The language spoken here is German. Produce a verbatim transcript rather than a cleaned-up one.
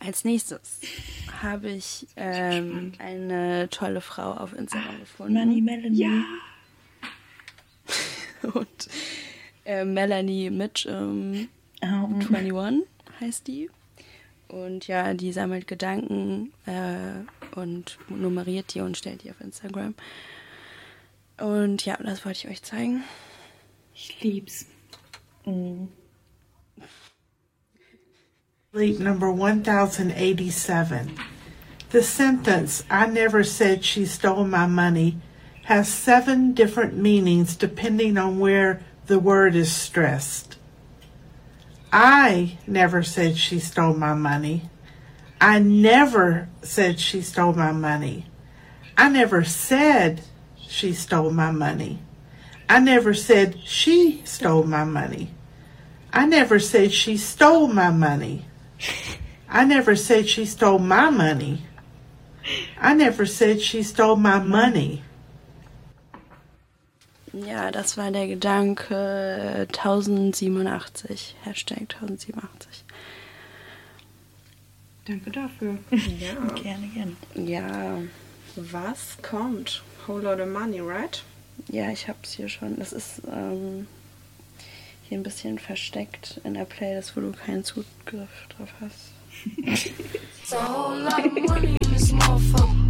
Als nächstes habe ich ähm, eine tolle Frau auf Instagram gefunden. Money Melanie. Ja. Und äh, Melanie mit ähm, um. einundzwanzig heißt die. Und ja, die sammelt Gedanken äh, und nummeriert die und stellt die auf Instagram. Und ja, das wollte ich euch zeigen. Ich lieb's. Mm. Leap number one thousand eighty-seven. The sentence, "I never said she stole my money," has seven different meanings depending on where the word is stressed. I never said she stole my money. I never said she stole my money. I never said she stole my money. I never said she stole my money. I never said she stole my money. I never said she stole my money. I never said she stole my money. Ja, das war der Gedanke tausendsiebenundachtzig. Hashtag tausendsiebenundachtzig. Danke dafür. Ja, gerne, gerne. Ja, Was kommt? Whole lot of money, right? ja, ich hab's hier schon. Das ist ähm, hier ein bisschen versteckt in der Playlist, wo du keinen Zugriff drauf hast. It's a whole lot of money in this motherfucker.